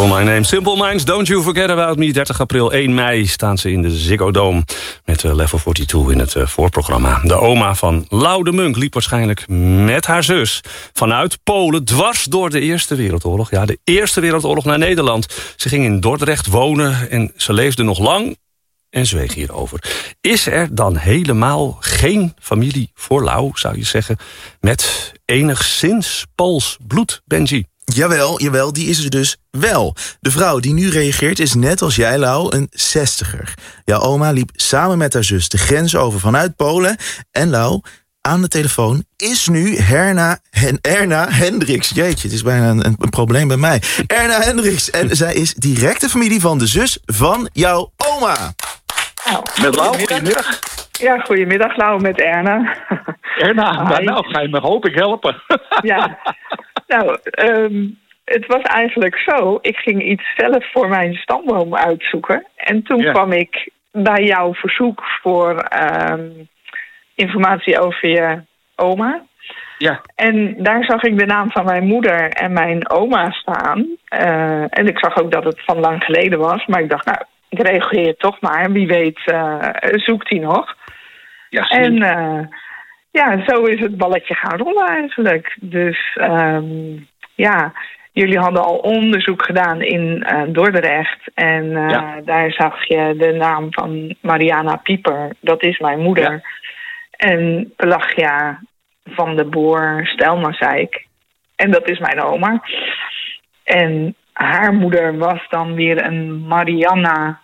Call My Name. Simple Minds, Don't You Forget About Me. 30 april, 1 mei staan ze in de Ziggo Dome met Level 42 in het voorprogramma. De oma van Lau de Munk liep waarschijnlijk met haar zus vanuit Polen dwars door de Eerste Wereldoorlog. Ja, de Eerste Wereldoorlog naar Nederland. Ze ging in Dordrecht wonen en ze leefde nog lang en zweeg hierover. Is er dan helemaal geen familie voor Lau, zou je zeggen, met enigszins Pools bloed, Benji? Jawel, die is er dus wel. De vrouw die nu reageert is net als jij, Lau, een 60er. Jouw oma liep samen met haar zus de grens over vanuit Polen. En Lau, aan de telefoon is nu Erna Hendricks. Jeetje, het is bijna een probleem bij mij. Erna Hendricks. En zij is directe familie van de zus van jouw oma. Nou, met Lau, goedemiddag. Ja, goedemiddag, Lau, met Erna. Erna, nou ga je me hoop ik helpen. Ja, nou, het was eigenlijk zo. Ik ging iets zelf voor mijn stamboom uitzoeken. En toen kwam ik bij jouw verzoek voor informatie over je oma. Ja. En daar zag ik de naam van mijn moeder en mijn oma staan. En ik zag ook dat het van lang geleden was. Maar ik dacht, nou, ik reageer toch maar. Wie weet zoekt hij nog. Ja, en zo is het balletje gaan rollen eigenlijk. Dus jullie hadden al onderzoek gedaan in Dordrecht. En daar zag je de naam van Mariana Pieper. Dat is mijn moeder. Ja. En Pelagia van de Boer Stelmazeik. En dat is mijn oma. En haar moeder was dan weer een Mariana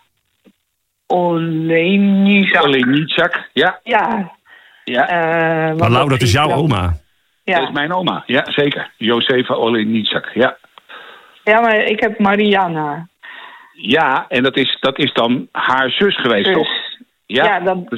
Olejniczak, ja. Ja. Maar Lau, dat is jouw oma. Ja. Dat is mijn oma, ja, zeker. Josefa Olejniczak, ja. Ja, maar ik heb Mariana. Ja, en dat is dan haar zus geweest, toch? Ja, dat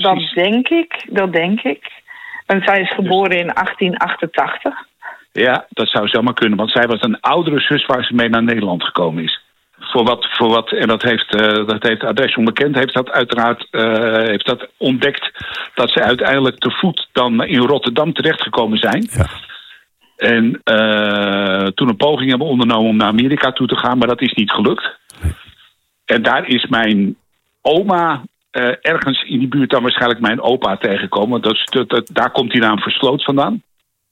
denk ik. En zij is geboren in 1888. Ja, dat zou zomaar kunnen, want zij was een oudere zus waar ze mee naar Nederland gekomen is. Voor wat, en dat heeft adres onbekend, heeft dat uiteraard ontdekt dat ze uiteindelijk te voet dan in Rotterdam terechtgekomen zijn. Ja. En toen een poging hebben ondernomen om naar Amerika toe te gaan, maar dat is niet gelukt. Nee. En daar is mijn oma ergens in die buurt dan waarschijnlijk mijn opa tegengekomen. Daar komt die naam Versloot vandaan.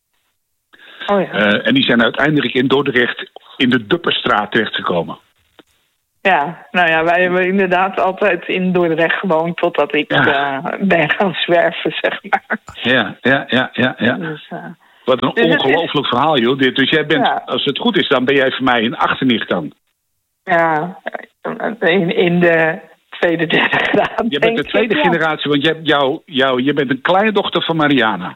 Oh ja. En die zijn uiteindelijk in Dordrecht in de Dupperstraat terechtgekomen. Ja, nou ja, wij hebben inderdaad altijd in Dordrecht gewoond totdat ik ben gaan zwerven, zeg maar. Ja. Dus, wat een ongelooflijk verhaal, joh. Dus jij bent, als het goed is, dan ben jij voor mij een achternicht dan. Ja, in de tweede, derde graad. Je bent de tweede generatie, want je bent een kleindochter van Mariana.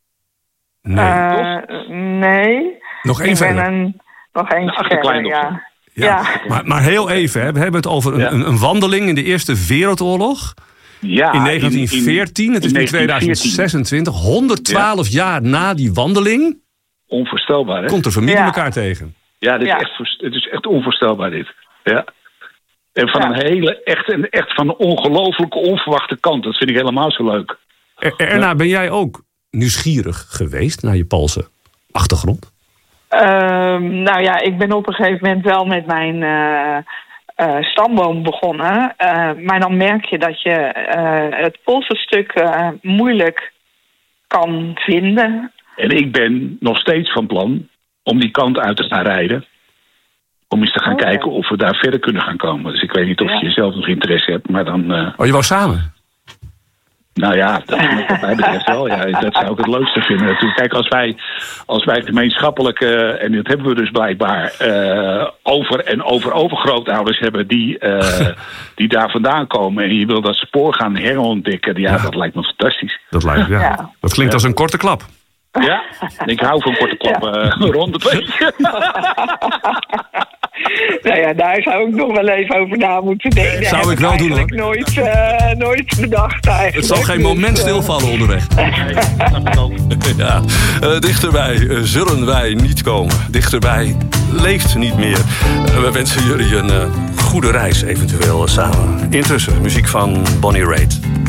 Nee, nee. Nog één verder. Nog één verder, ja. Maar heel even, hè. We hebben het over een wandeling in de Eerste Wereldoorlog. Ja, in 1914, het is nu 2026, 112 jaar na die wandeling. Onvoorstelbaar, hè? Komt de familie elkaar tegen. Ja, het is echt onvoorstelbaar dit. Ja. En van echt van een ongelooflijke, onverwachte kant. Dat vind ik helemaal zo leuk. Erna, ben jij ook nieuwsgierig geweest naar je Poolse achtergrond? Nou ja, ik ben op een gegeven moment wel met mijn stamboom begonnen. Maar dan merk je dat je het Poolse stuk moeilijk kan vinden. En ik ben nog steeds van plan om die kant uit te gaan rijden. Om eens te gaan kijken of we daar verder kunnen gaan komen. Dus ik weet niet of je zelf nog interesse hebt, maar dan... je wou samen? Nou ja, wat mij betreft wel. Ja, dat zou ik het leukste vinden natuurlijk. Kijk, als wij gemeenschappelijk, en dat hebben we dus blijkbaar, overgrootouders hebben die daar vandaan komen en je wil dat spoor gaan herontdekken, dat lijkt me fantastisch. Dat klinkt als een korte klap. Ja, ik hou van korte klappen rond het beetje. Nou ja, daar zou ik nog wel even over na moeten denken. Dat zou ik wel doen, hoor. Nooit bedacht eigenlijk. Het zal geen moment stilvallen onderweg. Ja, dichterbij zullen wij niet komen. Dichterbij leeft niet meer. We wensen jullie een goede reis eventueel samen. Intussen muziek van Bonnie Raitt.